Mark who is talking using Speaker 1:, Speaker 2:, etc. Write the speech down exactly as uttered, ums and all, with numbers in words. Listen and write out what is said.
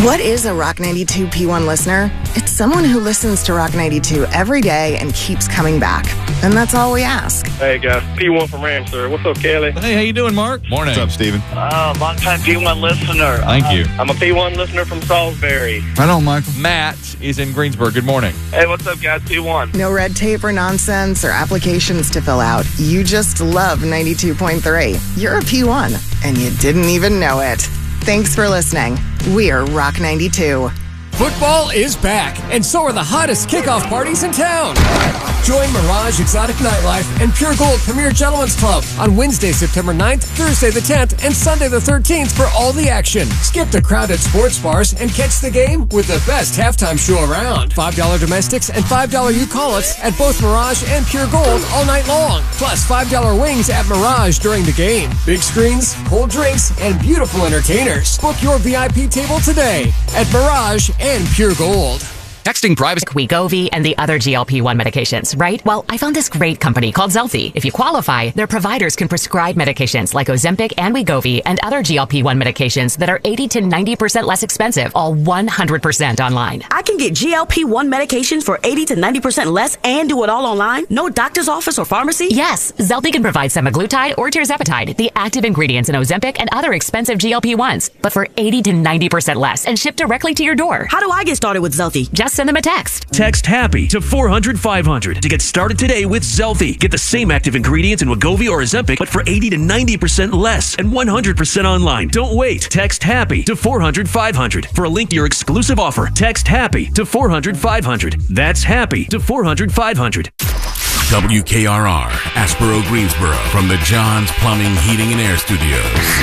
Speaker 1: What is a Rock ninety-two P one listener? It's someone who listens to Rock ninety-two every day and keeps coming back. And that's all we ask.
Speaker 2: Hey, guys. P one from Ramsey. What's up, Kelly?
Speaker 3: Hey, how you doing, Mark?
Speaker 4: Morning.
Speaker 5: What's up, Steven?
Speaker 6: Uh, long-time P one listener.
Speaker 3: Thank you.
Speaker 2: I'm a P one listener from Salisbury.
Speaker 5: Right on, Michael.
Speaker 3: Matt is in Greensburg. Good morning.
Speaker 2: Hey, what's up, guys? P one.
Speaker 1: No red tape or nonsense or applications to fill out. You just love ninety-two point three. You're a P one, and you didn't even know it. Thanks for listening. We're Rock ninety-two.
Speaker 7: Football is back, and so are the hottest kickoff parties in town. Join Mirage Exotic Nightlife and Pure Gold Premier Gentlemen's Club on Wednesday, September ninth, Thursday the tenth, and Sunday the thirteenth for all the action. Skip the crowded sports bars and catch the game with the best halftime show around. five dollars domestics and five dollars you-call-its at both Mirage and Pure Gold all night long. Plus five dollars wings at Mirage during the game. Big screens, cold drinks, and beautiful entertainers. Book your V I P table today at Mirage and Pure Gold.
Speaker 8: Texting privacy. Wegovy and the other G L P one medications, right? Well, I found this great company called Zelfie. If you qualify, their providers can prescribe medications like Ozempic and Wegovy and other G L P one medications that are eighty to ninety percent less expensive, all one hundred percent online.
Speaker 9: I can get G L P one medications for eighty to ninety percent less and do it all online? No doctor's office or pharmacy?
Speaker 8: Yes, Zelfie can provide semaglutide or tirzepatide, the active ingredients in Ozempic and other expensive G L P ones, but for eighty to ninety percent less and shipped directly to your door.
Speaker 9: How do I get started with Zelfie?
Speaker 8: Just send them a text.
Speaker 10: Text HAPPY to four hundred five hundred to get started today with Zelfie. Get the same active ingredients in Wegovy or Ozempic, but for eighty to ninety percent less and one hundred percent online. Don't wait. Text HAPPY to four hundred five hundred for a link to your exclusive offer. Text HAPPY to four hundred five hundred. That's HAPPY to four hundred five hundred.
Speaker 11: W K R R, Aspero, Greensboro, from the Johns Plumbing, Heating, and Air Studios.